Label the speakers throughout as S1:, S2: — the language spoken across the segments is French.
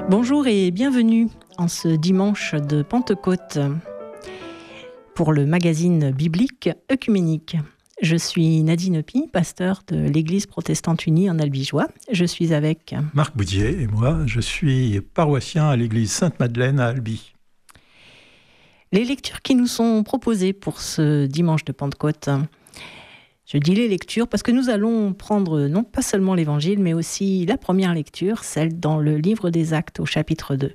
S1: Bonjour et bienvenue en ce dimanche de Pentecôte pour le magazine biblique œcuménique. Je suis Nadine Pi, pasteur de l'Église protestante unie en Albigeois. Je suis avec
S2: Marc Boudier et moi, je suis paroissien à l'église Sainte-Madeleine à Albi.
S1: Les lectures qui nous sont proposées pour ce dimanche de Pentecôte. Je dis les lectures parce que nous allons prendre non pas seulement l'Évangile, mais aussi la première lecture, celle dans le livre des Actes au chapitre 2.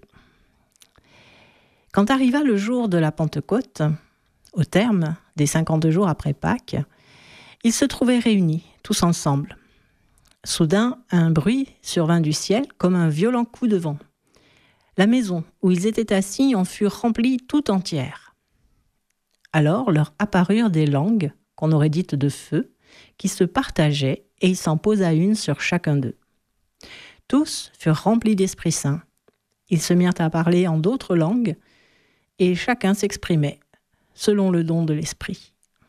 S1: Quand arriva le jour de la Pentecôte, au terme des 52 jours après Pâques, ils se trouvaient réunis, tous ensemble. Soudain, un bruit survint du ciel comme un violent coup de vent. La maison où ils étaient assis en fut remplie tout entière. Alors leur apparurent des langues, qu'on aurait dites de feu, qui se partageaient, et il s'en posa une sur chacun d'eux. Tous furent remplis d'Esprit Saint. Ils se mirent à parler en d'autres langues, et chacun s'exprimait selon le don de l'Esprit.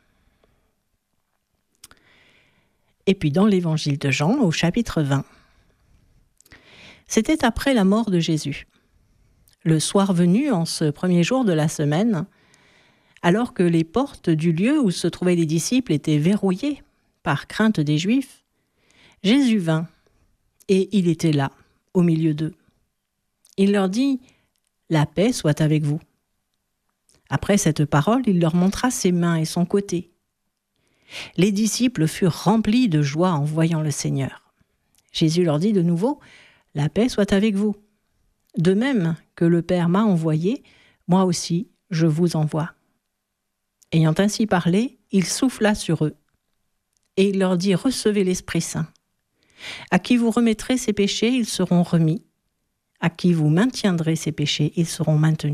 S1: Et puis dans l'Évangile de Jean, au chapitre 20. C'était après la mort de Jésus. Le soir venu, en ce premier jour de la semaine, alors que les portes du lieu où se trouvaient les disciples étaient verrouillées par crainte des Juifs, Jésus vint, et il était là, au milieu d'eux. Il leur dit « La paix soit avec vous ». Après cette parole, il leur montra ses mains et son côté. Les disciples furent remplis de joie en voyant le Seigneur. Jésus leur dit de nouveau « La paix soit avec vous ». De même que le Père m'a envoyé, moi aussi je vous envoie. Ayant ainsi parlé, il souffla sur eux. Et il leur dit « Recevez l'Esprit Saint. À qui vous remettrez ces péchés, ils seront remis. À qui vous maintiendrez ces péchés, ils seront maintenus. »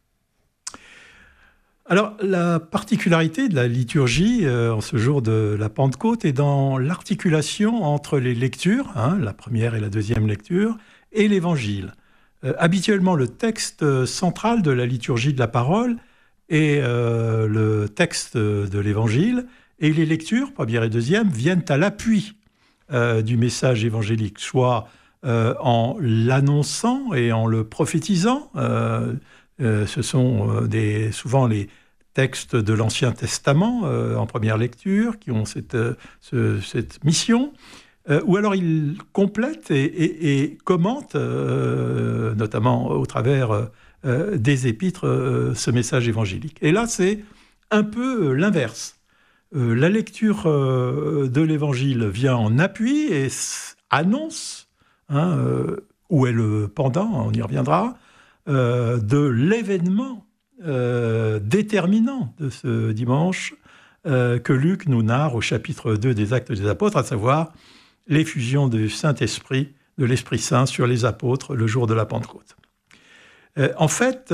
S2: Alors, la particularité de la liturgie en ce jour de la Pentecôte est dans l'articulation entre les lectures, la première et la deuxième lecture, et l'Évangile. Habituellement, le texte central de la liturgie de la parole est le texte de l'Évangile, et les lectures, première et deuxième, viennent à l'appui du message évangélique, soit en l'annonçant et en le prophétisant. Ce sont souvent les textes de l'Ancien Testament en première lecture qui ont cette mission. Ou alors il complète et commente, notamment au travers des épîtres, ce message évangélique. Et là, c'est un peu l'inverse. La lecture de l'Évangile vient en appui et annonce, où est le pendant, on y reviendra, de l'événement déterminant de ce dimanche que Luc nous narre au chapitre 2 des Actes des Apôtres, à savoir l'effusion du Saint-Esprit, de l'Esprit Saint sur les apôtres le jour de la Pentecôte. En fait,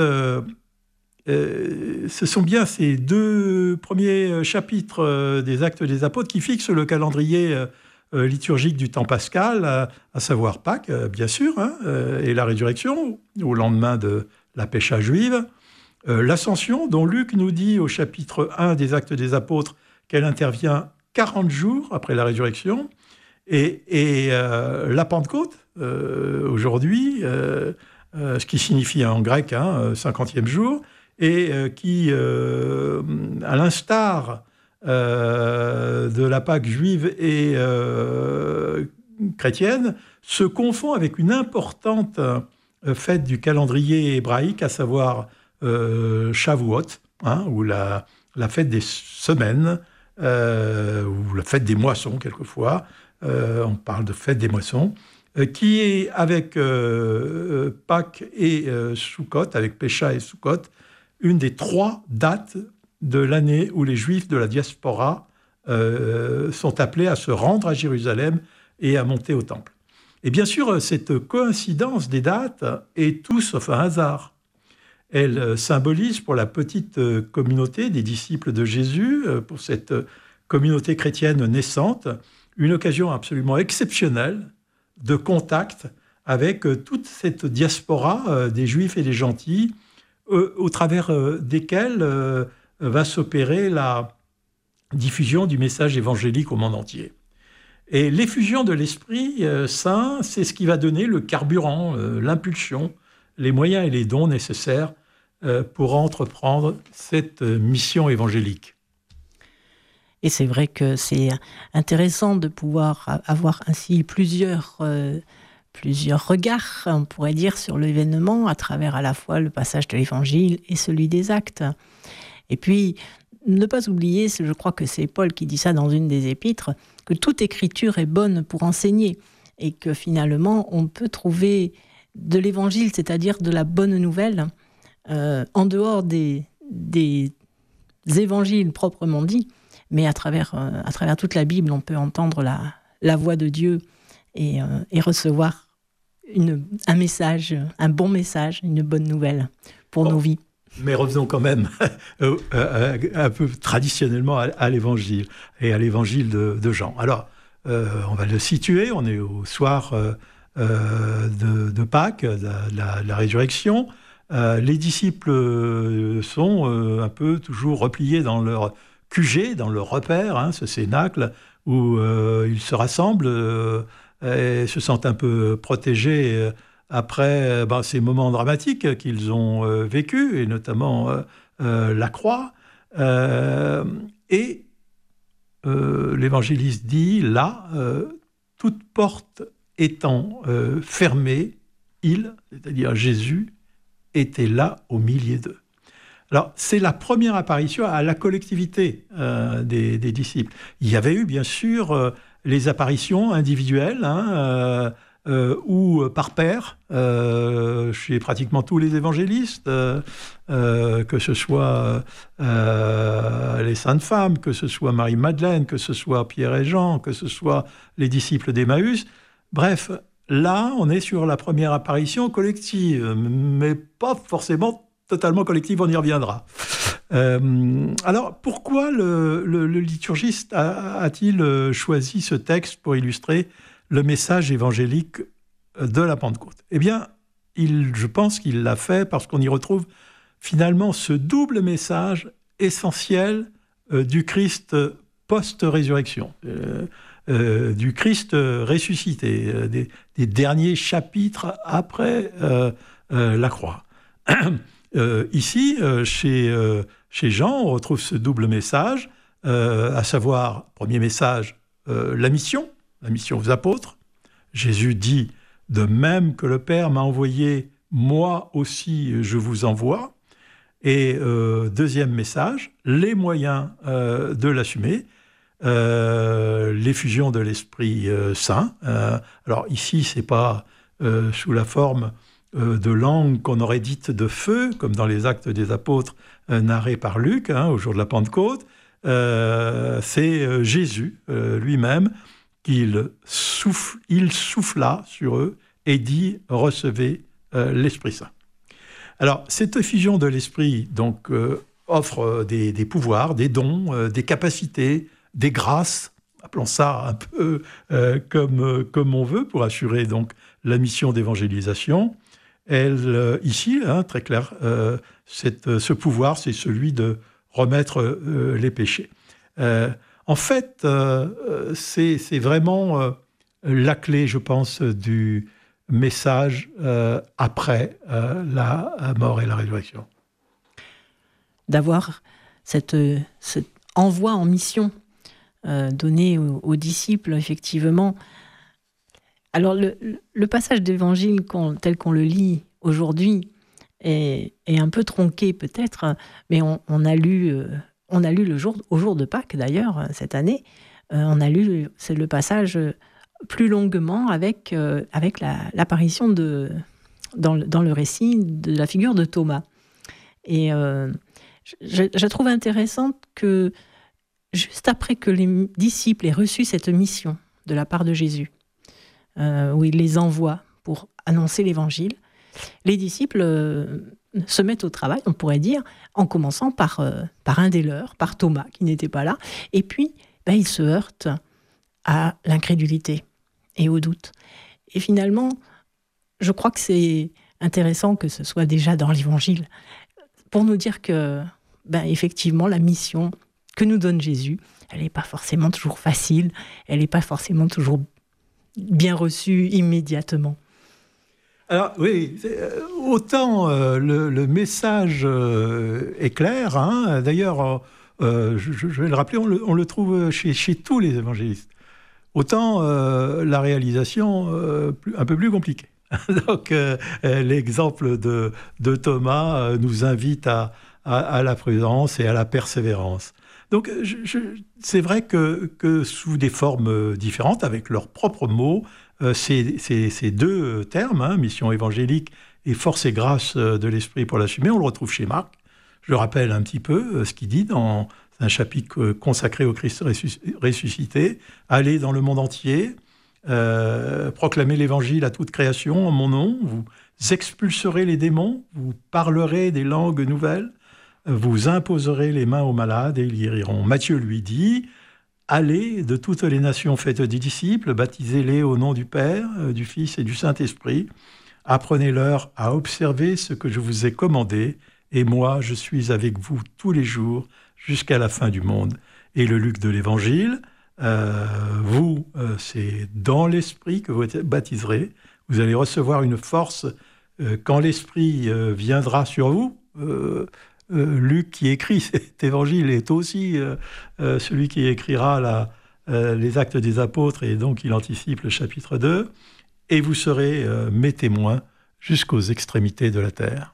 S2: ce sont bien ces deux premiers chapitres des Actes des Apôtres qui fixent le calendrier liturgique du temps pascal, à savoir Pâques, bien sûr, et la résurrection, au lendemain de la Pécha juive. L'Ascension, dont Luc nous dit au chapitre 1 des Actes des Apôtres qu'elle intervient 40 jours après la résurrection, et la Pentecôte, aujourd'hui, ce qui signifie en grec 50e jour, et qui, à l'instar de la Pâque juive et chrétienne, se confond avec une importante fête du calendrier hébraïque, à savoir Shavuot, ou la fête des semaines, ou la fête des moissons, quelquefois. On parle de fête des moissons, qui est avec Pâques et Sukkot, avec Pécha et Sukkot, une des 3 dates de l'année où les Juifs de la diaspora sont appelés à se rendre à Jérusalem et à monter au temple. Et bien sûr, cette coïncidence des dates est tout sauf un hasard. Elle symbolise pour la petite communauté des disciples de Jésus, pour cette communauté chrétienne naissante, une occasion absolument exceptionnelle de contact avec toute cette diaspora des Juifs et des gentils, au travers desquels va s'opérer la diffusion du message évangélique au monde entier. Et l'effusion de l'Esprit Saint, c'est ce qui va donner le carburant, l'impulsion, les moyens et les dons nécessaires pour entreprendre cette mission évangélique.
S1: Et c'est vrai que c'est intéressant de pouvoir avoir ainsi plusieurs regards, on pourrait dire, sur l'événement, à travers à la fois le passage de l'Évangile et celui des Actes. Et puis, ne pas oublier, je crois que c'est Paul qui dit ça dans une des épîtres, que toute écriture est bonne pour enseigner, et que finalement, on peut trouver de l'Évangile, c'est-à-dire de la bonne nouvelle, en dehors des évangiles proprement dits, mais à travers toute la Bible, on peut entendre la voix de Dieu et recevoir un message, un bon message, une bonne nouvelle pour nos vies.
S2: Mais revenons quand même un peu traditionnellement à l'Évangile et à l'Évangile de Jean. Alors, on va le situer, on est au soir de Pâques, de la résurrection. Les disciples sont un peu toujours repliés dans leur QG, dans leur repère, ce cénacle, où ils se rassemblent et se sentent un peu protégés après ces moments dramatiques qu'ils ont vécus, et notamment la croix. Et l'évangéliste dit, là, toute porte étant fermée, c'est-à-dire Jésus, était là au milieu d'eux. Alors, c'est la première apparition à la collectivité des disciples. Il y avait eu, bien sûr, les apparitions individuelles, ou par pair, chez pratiquement tous les évangélistes, que ce soit les saintes femmes, que ce soit Marie-Madeleine, que ce soit Pierre et Jean, que ce soit les disciples d'Emmaüs. Bref, là, on est sur la première apparition collective, mais pas forcément totalement collective, on y reviendra. Alors, pourquoi le liturgiste a-t-il choisi ce texte pour illustrer le message évangélique de la Pentecôte ? Eh bien, je pense qu'il l'a fait parce qu'on y retrouve finalement ce double message essentiel du Christ post-résurrection, du Christ ressuscité, des derniers chapitres après la croix. Ici, chez Jean, on retrouve ce double message, à savoir, premier message, la mission aux apôtres. Jésus dit, de même que le Père m'a envoyé, moi aussi je vous envoie. Et deuxième message, les moyens de l'assumer, l'effusion de l'Esprit Saint. Alors ici, c'est pas sous la forme de langue qu'on aurait dite de feu, comme dans les Actes des Apôtres narrés par Luc, au jour de la Pentecôte. C'est Jésus lui-même qu'il souffla sur eux et dit « Recevez l'Esprit Saint ». Alors, cette effusion de l'Esprit donc, offre des pouvoirs, des dons, des capacités, des grâces, appelons ça un peu comme on veut, pour assurer donc la mission d'évangélisation. Elle, ici, très clair, ce pouvoir, c'est celui de remettre les péchés. En fait, c'est vraiment la clé, je pense, du message après la mort et la résurrection.
S1: D'avoir cet envoi en mission donné aux disciples, effectivement. Alors, le passage d'évangile tel qu'on le lit aujourd'hui est un peu tronqué peut-être, mais on a lu au jour de Pâques d'ailleurs cette année, c'est le passage plus longuement avec l'apparition dans le récit de la figure de Thomas. Et je trouve intéressant que juste après que les disciples aient reçu cette mission de la part de Jésus, où il les envoie pour annoncer l'évangile, les disciples se mettent au travail, on pourrait dire, en commençant par un des leurs, par Thomas, qui n'était pas là, et puis ils se heurtent à l'incrédulité et au doute. Et finalement, je crois que c'est intéressant que ce soit déjà dans l'évangile, pour nous dire que, effectivement, la mission que nous donne Jésus, elle n'est pas forcément toujours facile, elle n'est pas forcément toujours bien reçue immédiatement.
S2: Alors oui, autant le message est clair, hein. D'ailleurs, je vais le rappeler, on le trouve chez tous les évangélistes. Autant la réalisation un peu plus compliquée. Donc l'exemple de Thomas nous invite à la prudence et à la persévérance. Donc c'est vrai que sous des formes différentes, avec leurs propres mots, ces deux termes, hein, mission évangélique et force et grâce de l'Esprit pour l'assumer, on le retrouve chez Marc. Je rappelle un petit peu ce qu'il dit dans un chapitre consacré au Christ ressuscité. Allez dans le monde entier, proclamez l'évangile à toute création en mon nom, vous expulserez les démons, vous parlerez des langues nouvelles, vous imposerez les mains aux malades et ils guériront. Matthieu lui dit: allez de toutes les nations, faites des disciples, baptisez-les au nom du Père, du Fils et du Saint-Esprit. Apprenez-leur à observer ce que je vous ai commandé, et moi, je suis avec vous tous les jours jusqu'à la fin du monde. Et le Luc de l'Évangile, c'est dans l'Esprit que vous baptiserez. Vous allez recevoir une force quand l'Esprit viendra sur vous. Luc qui écrit cet évangile est aussi celui qui écrira les Actes des Apôtres, et donc il anticipe le chapitre 2. Et vous serez mes témoins jusqu'aux extrémités de la terre.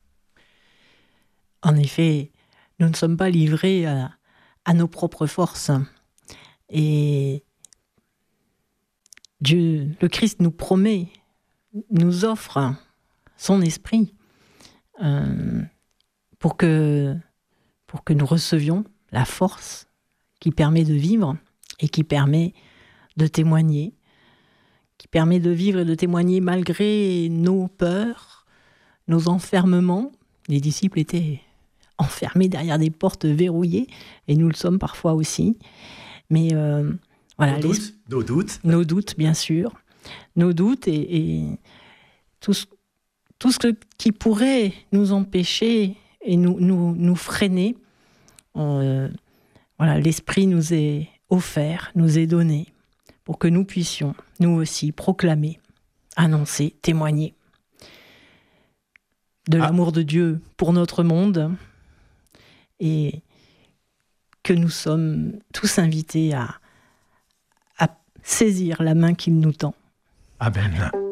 S1: En effet, nous ne sommes pas livrés à nos propres forces. Et Dieu, le Christ nous promet, nous offre son esprit pour que nous recevions la force qui permet de vivre et qui permet de témoigner, qui permet de vivre et de témoigner malgré nos peurs, nos enfermements. Les disciples étaient enfermés derrière des portes verrouillées, et nous le sommes parfois aussi. Mais voilà, nos doutes, bien sûr, nos doutes et tout ce qui pourrait nous empêcher et nous freiner. Voilà, l'Esprit nous est offert, nous est donné pour que nous puissions, nous aussi, proclamer, annoncer, témoigner de l'amour de Dieu pour notre monde, et que nous sommes tous invités à saisir la main qu'il nous tend.
S2: Amen.